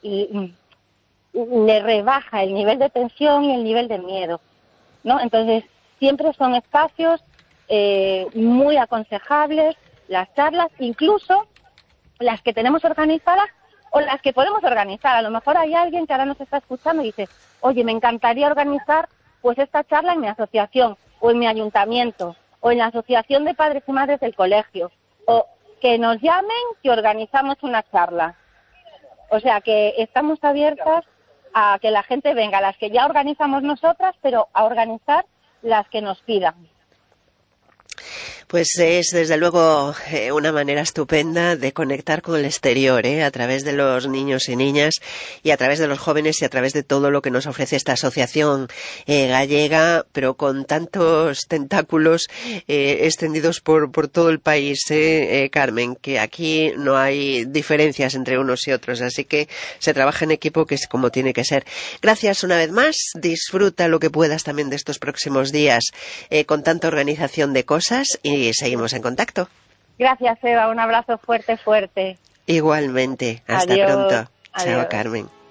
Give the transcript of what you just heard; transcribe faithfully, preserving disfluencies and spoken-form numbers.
y, y le rebaja el nivel de tensión y el nivel de miedo, ¿no? Entonces, siempre son espacios eh, muy aconsejables, las charlas, incluso las que tenemos organizadas o las que podemos organizar. A lo mejor hay alguien que ahora nos está escuchando y dice, oye, me encantaría organizar pues esta charla en mi asociación o en mi ayuntamiento o en la asociación de padres y madres del colegio, o que nos llamen que organizamos una charla. O sea que estamos abiertas a que la gente venga, las que ya organizamos nosotras, pero a organizar las que nos pidan. Pues es desde luego eh, una manera estupenda de conectar con el exterior, ¿eh? A través de los niños y niñas y a través de los jóvenes y a través de todo lo que nos ofrece esta asociación eh, gallega, pero con tantos tentáculos eh, extendidos por, por todo el país, ¿eh, eh, Carmen? Que aquí no hay diferencias entre unos y otros, así que se trabaja en equipo, que es como tiene que ser. Gracias una vez más, disfruta lo que puedas también de estos próximos días eh, con tanta organización de cosas y y seguimos en contacto. Gracias, Eva. Un abrazo fuerte, fuerte. Igualmente. Hasta Adiós. pronto. Adiós. Chao, Carmen.